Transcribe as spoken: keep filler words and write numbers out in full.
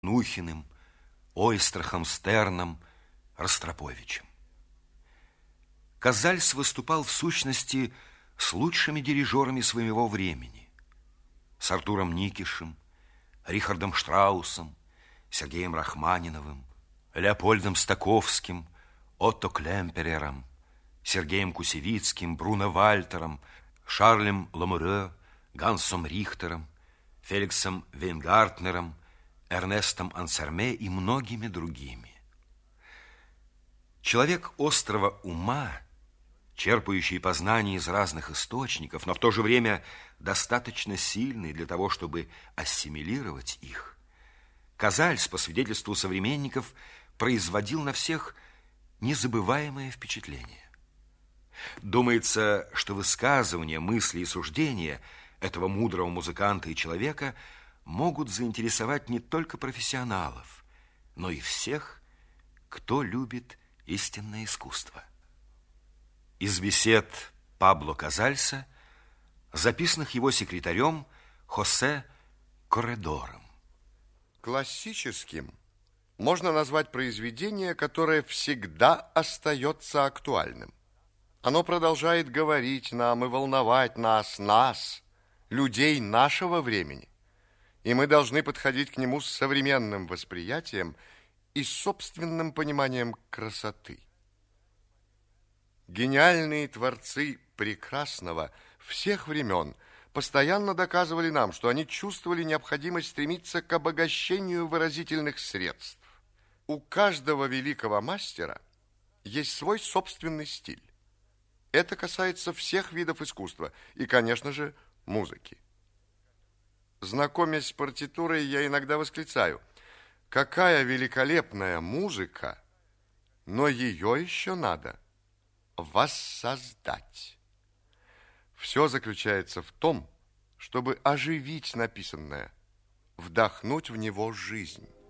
Нухиным, Ойстрахом, Стерном, Ростроповичем. Казальс выступал в сущности с лучшими дирижерами своего времени. С Артуром Никишем, Рихардом Штраусом, Сергеем Рахманиновым, Леопольдом Стаковским, Отто Клемперером, Сергеем Кусевицким, Бруно Вальтером, Шарлем Ламуре, Гансом Рихтером, Феликсом Вейнгартнером, Эрнестом Ансерме и многими другими. Человек острого ума, черпающий познания из разных источников, но в то же время достаточно сильный для того, чтобы ассимилировать их, Казальс, по свидетельству современников, производил на всех незабываемое впечатление. Думается, что высказывания, мысли и суждения этого мудрого музыканта и человека могут заинтересовать не только профессионалов, но и всех, кто любит истинное искусство. Из бесед Пабло Казальса, записанных его секретарем Хосе Корредором. Классическим можно назвать произведение, которое всегда остается актуальным. Оно продолжает говорить нам и волновать нас, нас, людей нашего времени. И мы должны подходить к нему с современным восприятием и собственным пониманием красоты. Гениальные творцы прекрасного всех времен постоянно доказывали нам, что они чувствовали необходимость стремиться к обогащению выразительных средств. У каждого великого мастера есть свой собственный стиль. Это касается всех видов искусства и, конечно же, музыки. Знакомясь с партитурой, я иногда восклицаю: какая великолепная музыка, но ее еще надо воссоздать. Все заключается в том, чтобы оживить написанное, вдохнуть в него жизнь.